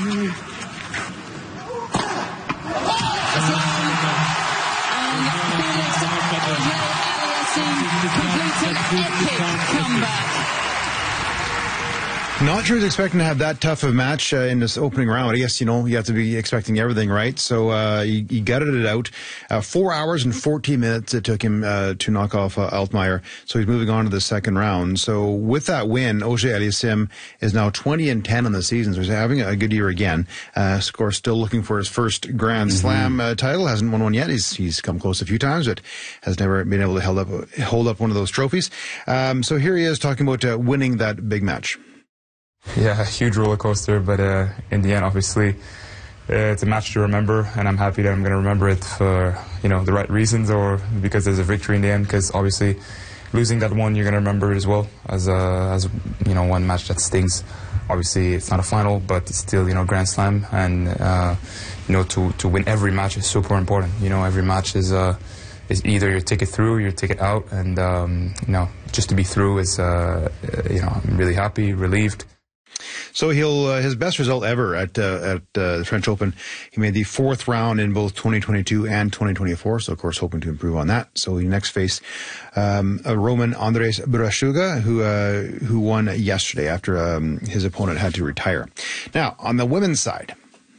Not sure he's expecting to have that tough of a match in this opening round. I guess, you have to be expecting everything, right? So he gutted it out. 4 hours and 14 minutes it took him to knock off Altmaier. So he's moving on to the second round. So with that win, Auger-Aliassime is now 20-10 on the season. So he's having a good year again. Of course, still looking for his first Grand Slam title. Hasn't won one yet. He's come close a few times, but has never been able to hold up one of those trophies. So here he is talking about winning that big match. Yeah, a huge roller coaster, but in the end, obviously, it's a match to remember, and I'm happy that I'm going to remember it for the right reasons, or because there's a victory in the end. Because obviously, losing that one, you're going to remember it as well as one match that stings. Obviously, it's not a final, but it's still Grand Slam, and to win every match is super important. Every match is either your ticket through, your ticket out, and just to be through is I'm really happy, relieved. So his best result ever at the French Open. He made the fourth round in both 2022 and 2024. So of course hoping to improve on that. So he next faced Roman Andres Brashuga, who won yesterday after his opponent had to retire. Now on the women's side.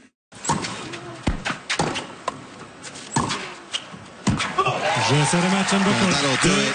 That'll do it.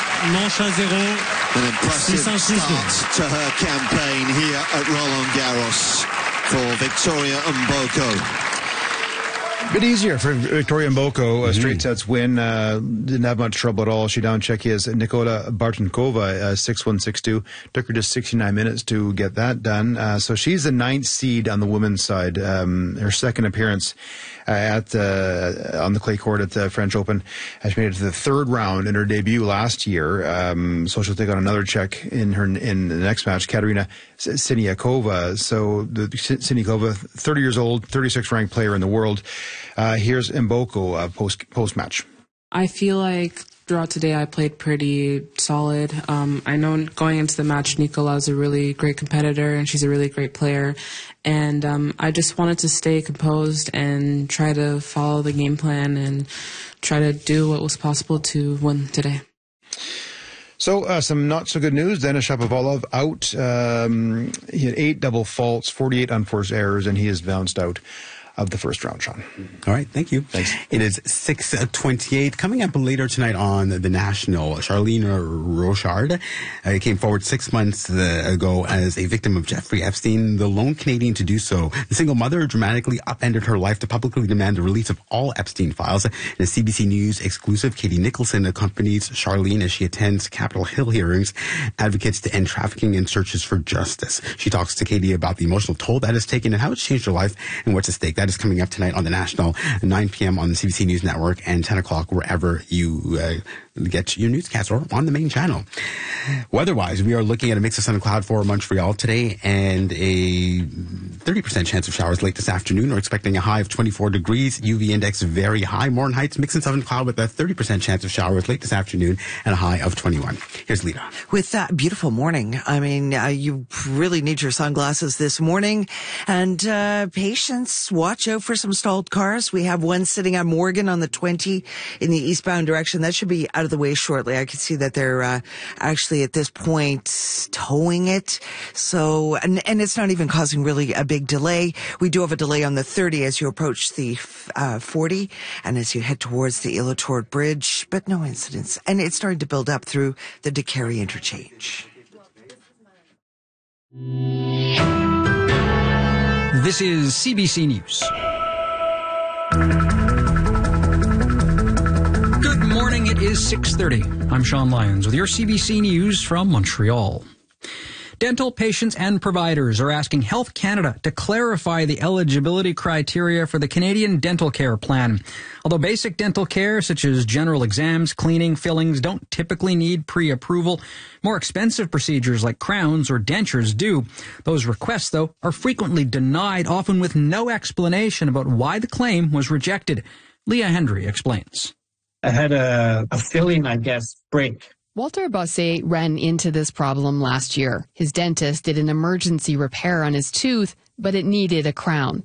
An impressive start to her campaign here at Roland Garros for Victoria Mboko. A bit easier for Victoria Mboko, a straight sets win. Didn't have much trouble at all. She down Czechia's Nikola Bartunkova 6-1, 6-2. Took her just 69 minutes to get that done. So she's the 9th seed on the women's side. Her second appearance on the clay court at the French Open. She made it to the third round in her debut last year. So she'll take on another Czech in the next match, Katerina Siniakova. So the Siniakova, 30 years old, 36th ranked player in the world. Here's Mboko post-match. I feel like throughout today I played pretty solid. I know going into the match, Nicola's a really great competitor and she's a really great player. And I just wanted to stay composed and try to follow the game plan and try to do what was possible to win today. So some not so good news. Denis Shapovalov out. He had 8 double faults, 48 unforced errors, and he is bounced out of the first round, Sean. All right, thank you. Thanks. It is 6:28. Coming up later tonight on the National, Charlene Rochard came forward 6 months ago as a victim of Jeffrey Epstein, the lone Canadian to do so. The single mother dramatically upended her life to publicly demand the release of all Epstein files. In a CBC News exclusive, Katie Nicholson accompanies Charlene as she attends Capitol Hill hearings, advocates to end trafficking and searches for justice. She talks to Katie about the emotional toll that has taken and how it's changed her life and what's at stake. That is coming up tonight on the National, 9 p.m. on the CBC News Network and 10 o'clock wherever you get your newscast or on the main channel. Weather-wise, we are looking at a mix of sun and cloud for Montreal today and a 30% chance of showers late this afternoon. We're expecting a high of 24 degrees. UV index very high. Morin Heights, mix and sun and cloud with a 30% chance of showers late this afternoon and a high of 21. Here's Lita. With that beautiful morning, I mean, you really need your sunglasses this morning. And patience, watch out for some stalled cars. We have one sitting on Morgan on the 20 in the eastbound direction. That should be out of the way shortly. I can see that they're actually at this point towing it. So, and it's not even causing really a big delay. We do have a delay on the 30 as you approach the 40 and as you head towards the Île aux Tourtes Bridge, but no incidents. And it's starting to build up through the Décarie interchange. This is CBC News. Good morning, it is 6:30. I'm Sean Lyons with your CBC News from Montreal. Dental patients and providers are asking Health Canada to clarify the eligibility criteria for the Canadian Dental Care Plan. Although basic dental care, such as general exams, cleaning, fillings, don't typically need pre-approval, more expensive procedures like crowns or dentures do. Those requests, though, are frequently denied, often with no explanation about why the claim was rejected. Leah Hendry explains. I had a filling, break. Walter Bossé ran into this problem last year. His dentist did an emergency repair on his tooth, but it needed a crown.